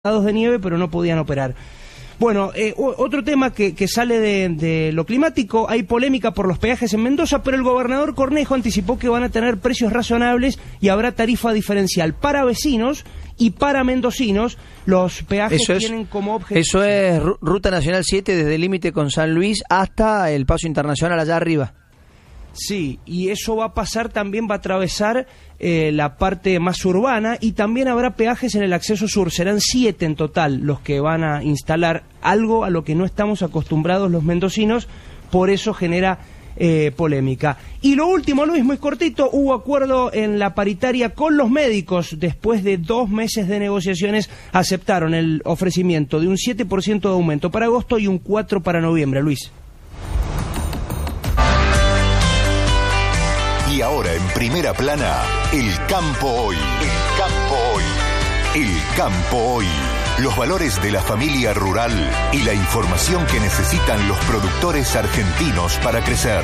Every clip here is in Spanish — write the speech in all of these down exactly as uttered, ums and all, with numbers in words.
de nieve, pero no podían operar. Bueno, eh, otro tema que, que sale de, de lo climático, hay polémica por los peajes en Mendoza, pero el gobernador Cornejo anticipó que van a tener precios razonables y habrá tarifa diferencial para vecinos y para mendocinos. Los peajes eso es, tienen como objetivo... Eso es Ruta Nacional siete desde el límite con San Luis hasta el paso internacional allá arriba. Sí, y eso va a pasar también, va a atravesar eh, la parte más urbana, y también habrá peajes en el acceso sur. Serán siete en total los que van a instalar, algo a lo que no estamos acostumbrados los mendocinos, por eso genera eh, polémica. Y lo último, Luis, muy cortito, hubo acuerdo en la paritaria con los médicos. Después de dos meses de negociaciones aceptaron el ofrecimiento de un siete por ciento de aumento para agosto y un cuatro por ciento para noviembre. Luis. Y ahora en primera plana, el campo hoy. El campo hoy. El campo hoy. Los valores de la familia rural y la información que necesitan los productores argentinos para crecer.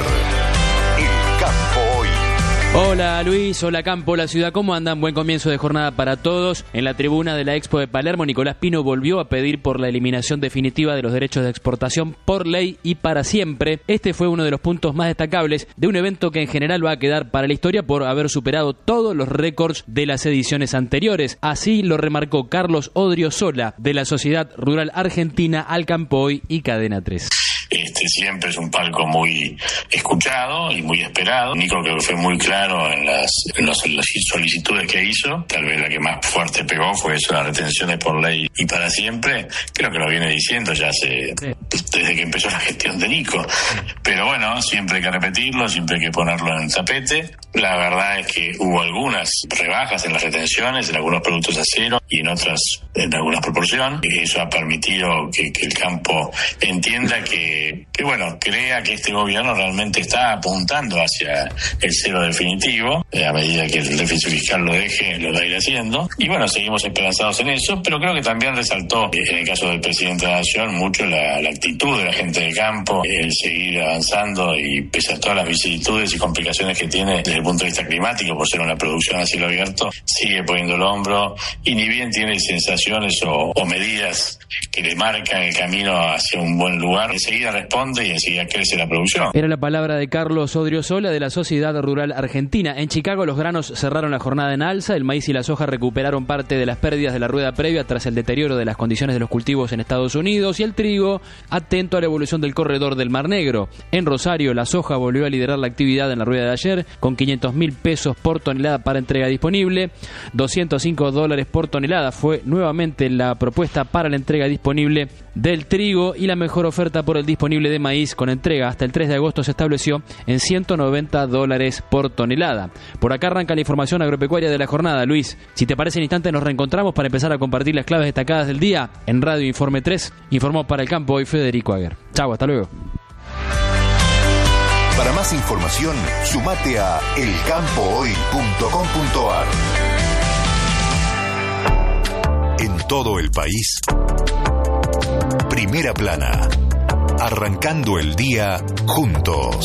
El campo hoy. Hola Luis, hola Campo, hola ciudad, ¿cómo andan? Buen comienzo de jornada para todos. En la tribuna de la Expo de Palermo, Nicolás Pino volvió a pedir por la eliminación definitiva de los derechos de exportación por ley y para siempre. Este fue uno de los puntos más destacables de un evento que en general va a quedar para la historia por haber superado todos los récords de las ediciones anteriores. Así lo remarcó Carlos Odriozola, de la Sociedad Rural Argentina, Al Campo Hoy y Cadena tres. Este siempre es un palco muy escuchado y muy esperado. Nico creo que fue muy claro en las, en las, en las solicitudes que hizo. Tal vez la que más fuerte pegó fue eso, las retenciones por ley y para siempre. Creo que lo viene diciendo ya hace, desde que empezó la gestión de Nico. Pero bueno, siempre hay que repetirlo, siempre hay que ponerlo en el tapete. La verdad es que hubo algunas rebajas en las retenciones, en algunos productos a cero y en otras, en algunas proporción. Eso ha permitido que, que el campo entienda que que bueno, crea que este gobierno realmente está apuntando hacia el cero definitivo, eh, a medida que el déficit fiscal lo deje, lo va a ir haciendo, y bueno, seguimos esperanzados en eso, pero creo que también resaltó, eh, en el caso del presidente de la Nación, mucho la, la actitud de la gente del campo, eh, el seguir avanzando y pese a todas las vicisitudes y complicaciones que tiene desde el punto de vista climático, por ser una producción a cielo abierto, sigue poniendo el hombro, y ni bien tiene sensaciones o, o medidas que le marcan el camino hacia un buen lugar, enseguida responde y enseguida crece la producción. Era la palabra de Carlos Odriozola, de la Sociedad Rural Argentina. En Chicago los granos cerraron la jornada en alza, el maíz y la soja recuperaron parte de las pérdidas de la rueda previa tras el deterioro de las condiciones de los cultivos en Estados Unidos, y el trigo atento a la evolución del corredor del Mar Negro. En Rosario la soja volvió a liderar la actividad en la rueda de ayer con quinientos mil pesos por tonelada para entrega disponible, doscientos cinco dólares por tonelada fue nuevamente la propuesta para la entrega disponible del trigo, y la mejor oferta por el disponible de maíz con entrega hasta el tres de agosto se estableció en ciento noventa dólares por tonelada. Por acá arranca la información agropecuaria de la jornada. Luis, si te parece en instante nos reencontramos para empezar a compartir las claves destacadas del día en Radio Informe tres. Informó para el campo hoy Federico Aguer. Chau, hasta luego. Para más información, sumate a el campo hoy punto com punto a r. En todo el país, Primera Plana. Arrancando el día juntos.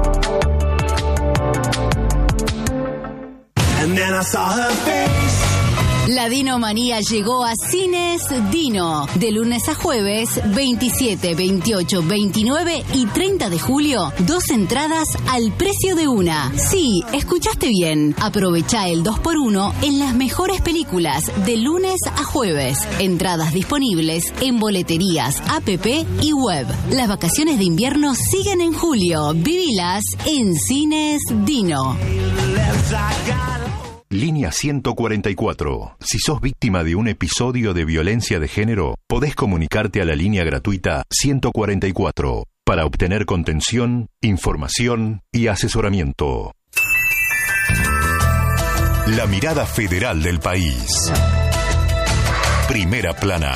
La Dinomanía llegó a Cines Dino. De lunes a jueves, veintisiete, veintiocho, veintinueve y treinta de julio, dos entradas al precio de una. Sí, escuchaste bien. Aprovecha el dos por uno en las mejores películas de lunes a jueves. Entradas disponibles en boleterías, app y web. Las vacaciones de invierno siguen en julio. Vivilas en Cines Dino. Línea ciento cuarenta y cuatro. Si sos víctima de un episodio de violencia de género, podés comunicarte a la línea gratuita ciento cuarenta y cuatro para obtener contención, información y asesoramiento. La mirada federal del país. Primera Plana.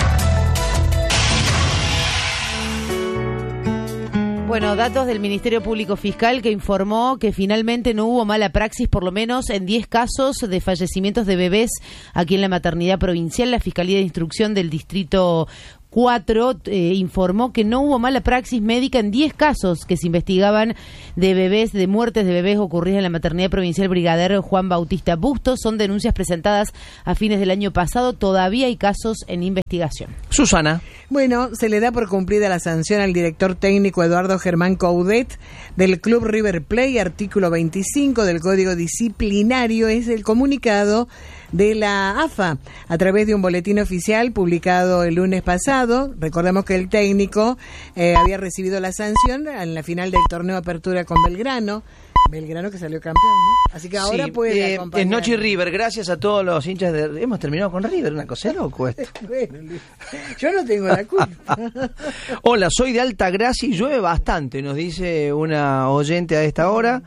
Bueno, datos del Ministerio Público Fiscal que informó que finalmente no hubo mala praxis, por lo menos en diez casos de fallecimientos de bebés aquí en la maternidad provincial. La Fiscalía de Instrucción del Distrito cuatro eh, informó que no hubo mala praxis médica en diez casos que se investigaban de bebés, de muertes de bebés ocurridas en la maternidad provincial Brigadier Juan Bautista Bustos. Son denuncias presentadas a fines del año pasado. Todavía hay casos en investigación. Susana. Bueno, se le da por cumplida la sanción al director técnico Eduardo Germán Coudet del Club River Plate, artículo veinticinco del Código Disciplinario, es el comunicado de la A F A a través de un boletín oficial publicado el lunes pasado. Recordemos que el técnico eh, había recibido la sanción en la final del torneo Apertura con Belgrano. Belgrano que salió campeón, ¿no? Así que ahora sí, puede eh, acompañar. Es Noche River, gracias a todos los hinchas de... Hemos terminado con River, una cosa loco esto. Bueno, yo no tengo la culpa. Hola, soy de Alta Gracia y llueve bastante, nos dice una oyente a esta hora.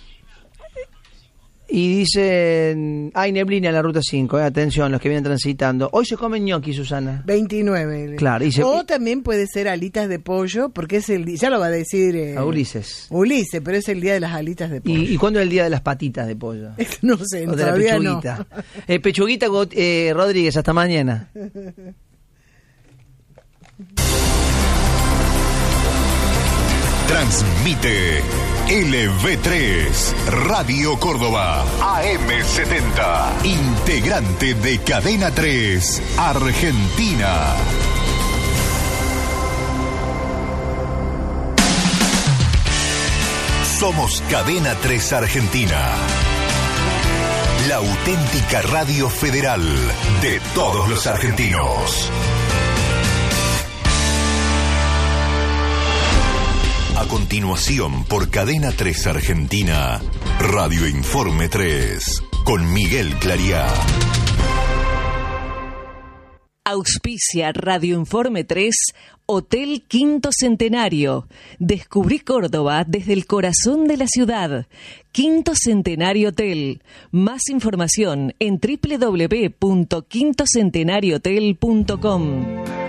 Y dicen, hay neblina en la ruta cinco, eh, atención, los que vienen transitando. Hoy se comen ñoqui, Susana. veintinueve. Claro. Y se... O también puede ser alitas de pollo, porque es el día, ya lo va a decir... Eh, a Ulises. Ulises, pero es el día de las alitas de pollo. ¿Y, y cuándo es el día de las patitas de pollo? No sé, o de todavía la pechuguita. No. Eh, pechuguita eh, Rodríguez, hasta mañana. Transmite L V tres, Radio Córdoba, A M setenta, integrante de Cadena tres, Argentina. Somos Cadena tres Argentina, la auténtica radio federal de todos los argentinos. A continuación, por Cadena tres Argentina, Radio Informe tres, con Miguel Clariá. Auspicia Radio Informe tres, Hotel Quinto Centenario. Descubrí Córdoba desde el corazón de la ciudad. Quinto Centenario Hotel. Más información en doble u doble u doble u punto quinto centenario hotel punto com.